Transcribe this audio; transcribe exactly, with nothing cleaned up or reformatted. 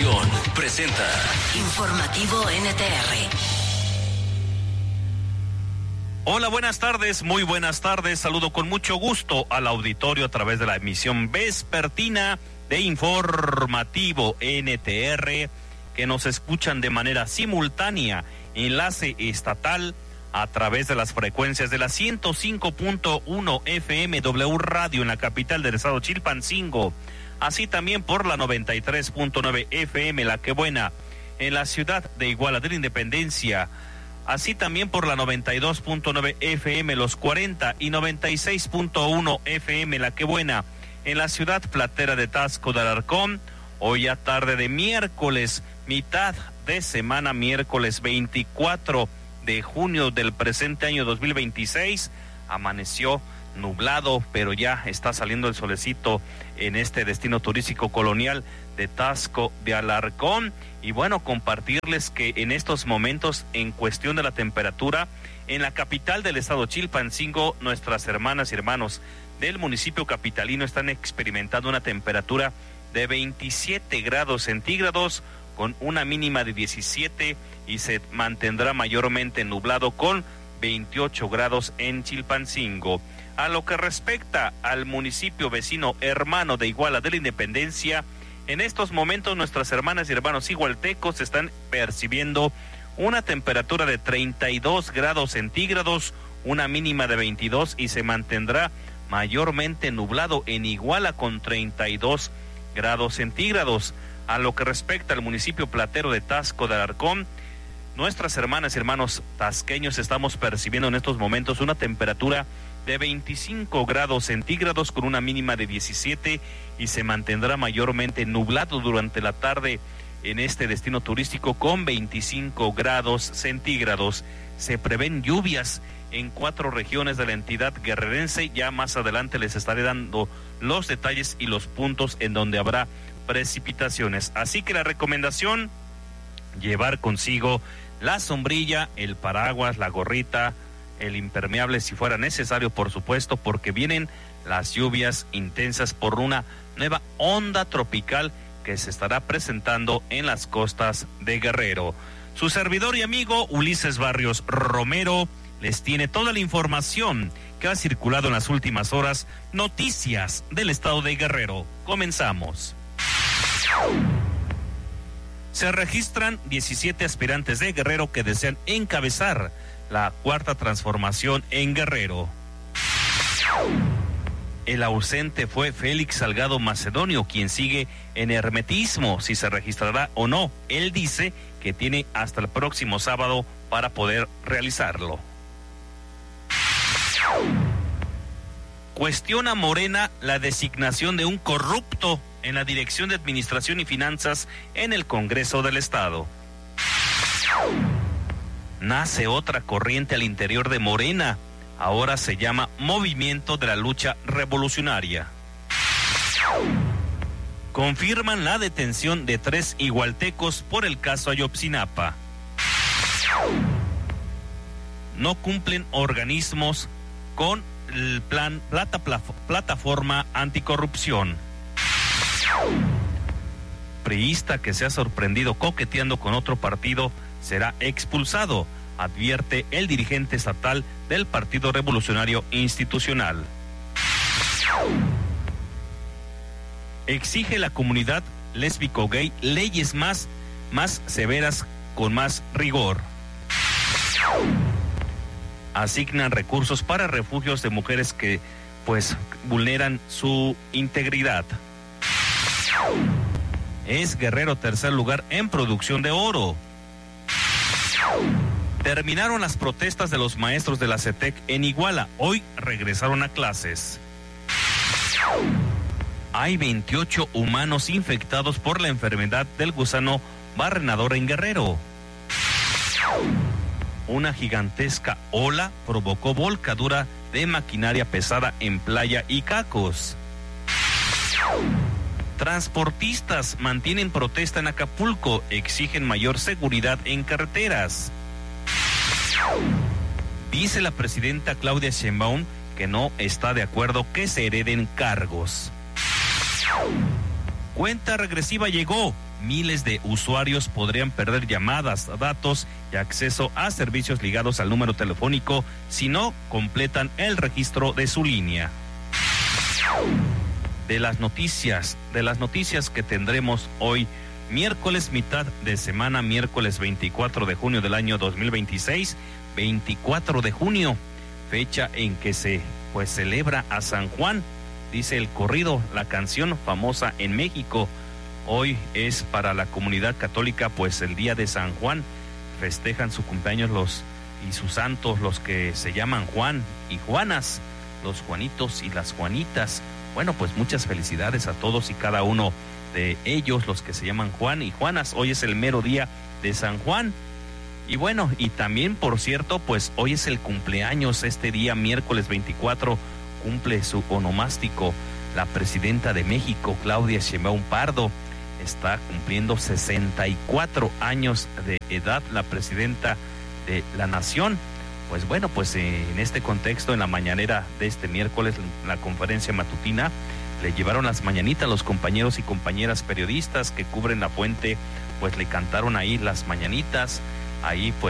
Univisión presenta Informativo N T R. Hola, buenas tardes, muy buenas tardes. Saludo con mucho gusto al auditorio a través de la emisión vespertina de Informativo N T R, que nos escuchan de manera simultánea, enlace estatal a través de las frecuencias de la ciento cinco punto uno F M W Radio en la capital del estado Chilpancingo, así también por la noventa y tres punto nueve F M La Que Buena en la ciudad de Iguala de la Independencia, así también por la noventa y dos punto nueve F M Los cuarenta y noventa y seis punto uno F M La Que Buena en la ciudad platera de Taxco de Alarcón. Hoy a tarde de miércoles, mitad de semana, miércoles veinticuatro de junio del presente año dos mil veintiséis, amaneció nublado, pero ya está saliendo el solecito en este destino turístico colonial de Taxco de Alarcón. Y bueno, compartirles que en estos momentos, en cuestión de la temperatura, en la capital del estado Chilpancingo, nuestras hermanas y hermanos del municipio capitalino están experimentando una temperatura de veintisiete grados centígrados, con una mínima de diecisiete, y se mantendrá mayormente nublado con veintiocho grados en Chilpancingo. A lo que respecta al municipio vecino hermano de Iguala de la Independencia, en estos momentos nuestras hermanas y hermanos igualtecos están percibiendo una temperatura de treinta y dos grados centígrados, una mínima de veintidós, y se mantendrá mayormente nublado en Iguala con treinta y dos grados centígrados. A lo que respecta al municipio platero de Taxco de Alarcón, nuestras hermanas y hermanos tasqueños estamos percibiendo en estos momentos una temperatura de veinticinco grados centígrados con una mínima de diecisiete, y se mantendrá mayormente nublado durante la tarde en este destino turístico con veinticinco grados centígrados. Se prevén lluvias en cuatro regiones de la entidad guerrerense. Ya más adelante les estaré dando los detalles y los puntos en donde habrá precipitaciones. Así que la recomendación: llevar consigo la sombrilla, el paraguas, la gorrita, el impermeable si fuera necesario, por supuesto, porque vienen las lluvias intensas por una nueva onda tropical que se estará presentando en las costas de Guerrero. Su servidor y amigo Ulises Barrios Romero les tiene toda la información que ha circulado en las últimas horas, noticias del estado de Guerrero. Comenzamos. Se registran diecisiete aspirantes de Guerrero que desean encabezar la cuarta transformación en Guerrero. El ausente fue Félix Salgado Macedonio, quien sigue en hermetismo si se registrará o no. Él dice que tiene hasta el próximo sábado para poder realizarlo. Cuestiona Morena la designación de un corrupto en la Dirección de Administración y Finanzas en el Congreso del Estado. Nace otra corriente al interior de Morena. Ahora se llama Movimiento de la Lucha Revolucionaria. Confirman la detención de tres igualtecos por el caso Ayotzinapa. No cumplen organismos con el plan plata, plataforma anticorrupción. Priista que se ha sorprendido coqueteando con otro partido será expulsado, advierte el dirigente estatal del Partido Revolucionario Institucional. Exige la comunidad lésbico-gay leyes más, más severas con más rigor. Asignan recursos para refugios de mujeres que, pues, vulneran su integridad. Es Guerrero tercer lugar en producción de oro. Terminaron las protestas de los maestros de la CETEC en Iguala. Hoy regresaron a clases. Hay veintiocho humanos infectados por la enfermedad del gusano barrenador en Guerrero. Una gigantesca ola provocó volcadura de maquinaria pesada en Playa Icacos. Transportistas mantienen protesta en Acapulco, exigen mayor seguridad en carreteras. Dice la presidenta Claudia Sheinbaum que no está de acuerdo que se hereden cargos. Cuenta regresiva llegó, miles de usuarios podrían perder llamadas, datos y acceso a servicios ligados al número telefónico si no completan el registro de su línea. De las noticias, de las noticias que tendremos hoy, miércoles, mitad de semana, miércoles veinticuatro de junio del año dos mil veintiséis, veinticuatro de junio, fecha en que se pues celebra a San Juan, dice el corrido, la canción famosa en México. Hoy es para la comunidad católica pues el día de San Juan, festejan su cumpleaños los y sus santos, los que se llaman Juan y Juanas, los Juanitos y las Juanitas. Bueno, pues muchas felicidades a todos y cada uno de ellos, los que se llaman Juan y Juanas. Hoy es el mero día de San Juan. Y bueno, y también, por cierto, pues hoy es el cumpleaños, este día, miércoles veinticuatro, cumple su onomástico la presidenta de México, Claudia Sheinbaum Pardo. Está cumpliendo sesenta y cuatro años de edad, la presidenta de la nación. Pues bueno, pues eh, en este contexto, en la mañanera de este miércoles, la conferencia matutina, le llevaron las mañanitas a los compañeros y compañeras periodistas que cubren la fuente, pues le cantaron ahí las mañanitas, ahí pues